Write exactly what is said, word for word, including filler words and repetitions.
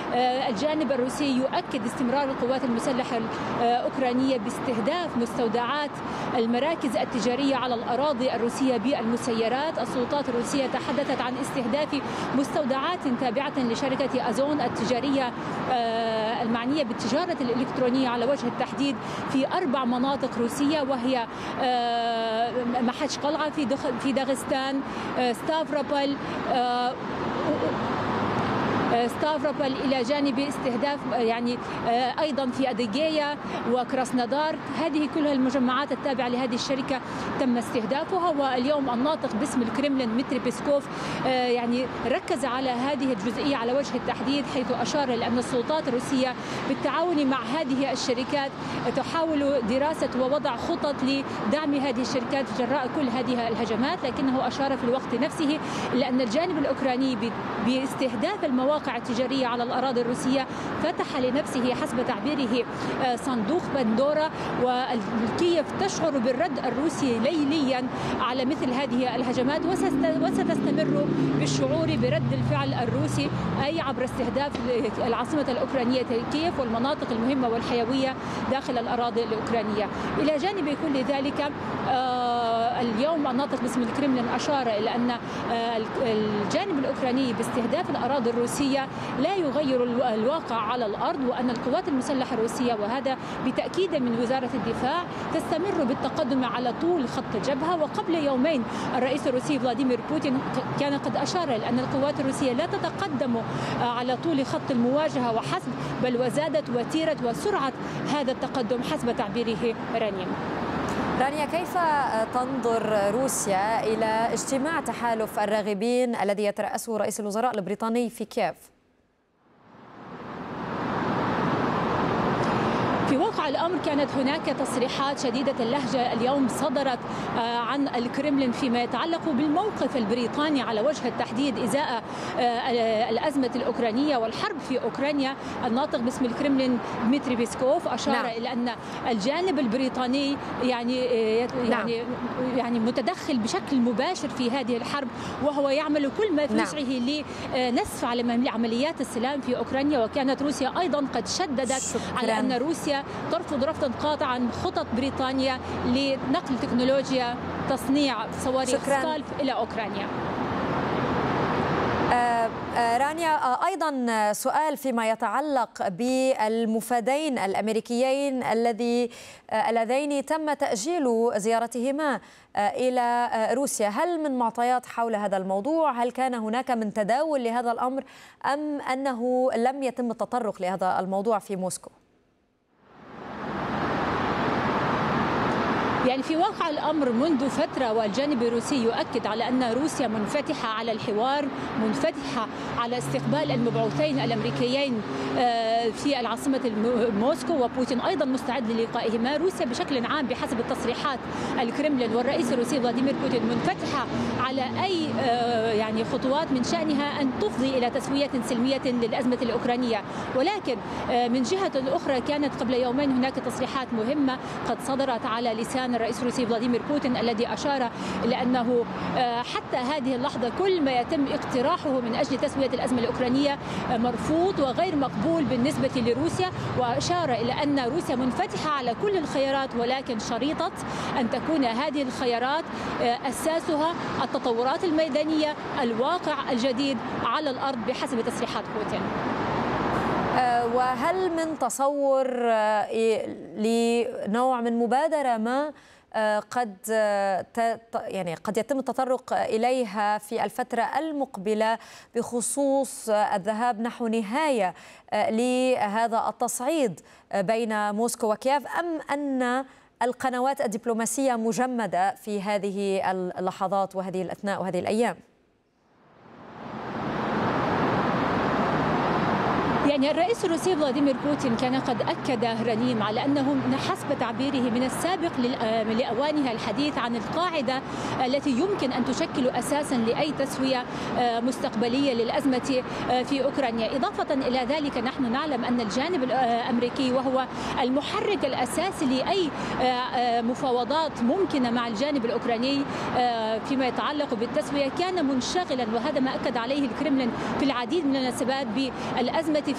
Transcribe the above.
الجانب الروسي يؤكد استمرار القوات المسلحة الأوكرانية باستهداف مستودعات المراكز التجارية على الأراضي الروسية بالمسيرات. السلطات الروسية تحدثت عن استهداف مستودعات تابعة لشركة أزون التجارية المعنية بالتجارة الإلكترونية على وجه التحديد في أربع مناطق روسية، وهي محج قلعة في في داغستان، ستافروبول ستافروبول إلى جانب استهداف يعني أيضا في أديجيا وكراسنودار. هذه كلها المجمعات التابعة لهذه الشركة تم استهدافها. واليوم الناطق باسم الكرملين ديمتري بيسكوف يعني ركز على هذه الجزئية على وجه التحديد، حيث أشار إلى أن السلطات الروسية بالتعاون مع هذه الشركات تحاول دراسة ووضع خطط لدعم هذه الشركات جراء كل هذه الهجمات، لكنه أشار في الوقت نفسه إلى أن الجانب الأوكراني باستهداف المواقع التجارية على الأراضي الروسية فتح لنفسه حسب تعبيره صندوق بندورا، وكييف تشعر بالرد الروسي ليليا على مثل هذه الهجمات، وستستمر بالشعور برد الفعل الروسي أي عبر استهداف العاصمة الأوكرانية كييف والمناطق المهمة والحيوية داخل الأراضي الأوكرانية. إلى جانب كل ذلك اليوم الناطق باسم الكرملين أشار إلى أن الجانب الأوكراني باستهداف الأراضي الروسية لا يغير الواقع على الأرض، وأن القوات المسلحة الروسية، وهذا بتأكيد من وزارة الدفاع، تستمر بالتقدم على طول خط الجبهة. وقبل يومين الرئيس الروسي فلاديمير بوتين كان قد أشار إلى أن القوات الروسية لا تتقدم على طول خط المواجهة وحسب، بل وزادت وتيرة وسرعة هذا التقدم حسب تعبيره. رانيا رانيا، كيف تنظر روسيا إلى اجتماع تحالف الراغبين الذي يترأسه رئيس الوزراء البريطاني في كييف؟ في واقع الأمر كانت هناك تصريحات شديدة اللهجة اليوم صدرت عن الكرملين فيما يتعلق بالموقف البريطاني على وجه التحديد إزاء الأزمة الأوكرانية والحرب في أوكرانيا. الناطق باسم الكرملين ديمتري بيسكوف أشار نعم. إلى أن الجانب البريطاني يعني يعني نعم. يعني متدخل بشكل مباشر في هذه الحرب، وهو يعمل كل ما في وسعه نعم. لنسف على عمليات السلام في أوكرانيا. وكانت روسيا أيضا قد شددت شكرا. على أن روسيا ترفض رفضا قاطعا خطط بريطانيا لنقل تكنولوجيا تصنيع صواريخ سكالب إلى أوكرانيا. آه آه رانيا، آه أيضا سؤال فيما يتعلق بالمفادين الأمريكيين الذي اللذين تم تأجيل زيارتهما إلى روسيا. هل من معطيات حول هذا الموضوع؟ هل كان هناك من تداول لهذا الأمر أم أنه لم يتم التطرق لهذا الموضوع في موسكو؟ يعني في واقع الأمر منذ فترة والجانب الروسي يؤكد على أن روسيا منفتحة على الحوار، منفتحة على استقبال المبعوثين الأمريكيين في العاصمة موسكو، وبوتين أيضا مستعد للقائهما. روسيا بشكل عام بحسب التصريحات الكرملين والرئيس الروسي فلاديمير بوتين منفتحة على أي يعني خطوات من شأنها أن تفضي إلى تسوية سلمية للأزمة الأوكرانية. ولكن من جهة أخرى كانت قبل يومين هناك تصريحات مهمة قد صدرت على لسان الرئيس الروسي فلاديمير بوتين، الذي أشار إلى أنه حتى هذه اللحظة كل ما يتم اقتراحه من أجل تسوية الأزمة الأوكرانية مرفوض وغير مقبول بالنسبة لروسيا. وأشار إلى أن روسيا منفتحة على كل الخيارات، ولكن شريطة أن تكون هذه الخيارات أساسها التطورات الميدانية، الواقع الجديد على الأرض بحسب تصريحات بوتين. وهل من تصور لنوع من مبادرة ما قد يعني قد يتم التطرق إليها في الفترة المقبلة بخصوص الذهاب نحو نهاية لهذا التصعيد بين موسكو وكييف، أم أن القنوات الدبلوماسية مجمدة في هذه اللحظات وهذه الأثناء وهذه الأيام؟ يعني الرئيس الروسي فلاديمير بوتين كان قد أكد رنيم على أنه حسب تعبيره من السابق لأوانها الحديث عن القاعدة التي يمكن أن تشكل أساسا لأي تسوية مستقبلية للأزمة في أوكرانيا. إضافة إلى ذلك نحن نعلم أن الجانب الأمريكي وهو المحرك الأساسي لأي مفاوضات ممكنة مع الجانب الأوكراني فيما يتعلق بالتسوية كان منشغلا، وهذا ما أكد عليه الكرملين في العديد من المناسبات بالأزمة